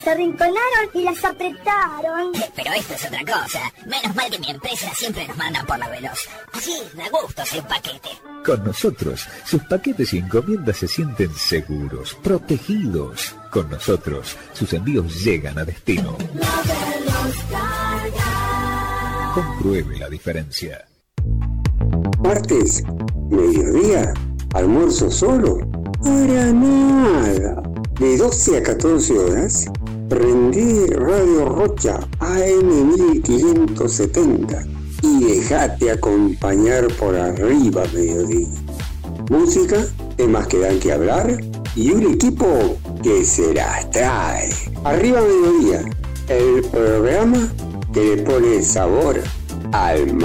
Se arrinconaron y las apretaron. Pero esto es otra cosa. Menos mal que mi empresa siempre nos mandan por la veloz. Así da gusto ser paquete. Con nosotros, sus paquetes y encomiendas se sienten seguros, protegidos. Con nosotros, sus envíos llegan a destino. Compruebe la diferencia. Martes, mediodía, almuerzo solo. Para nada. De 12 a 14 horas, prendí Radio Rocha AM 1570 y dejate acompañar por arriba mediodía. Música, temas que dan que hablar y un equipo que se las trae. Arriba mediodía, el programa que le pone sabor al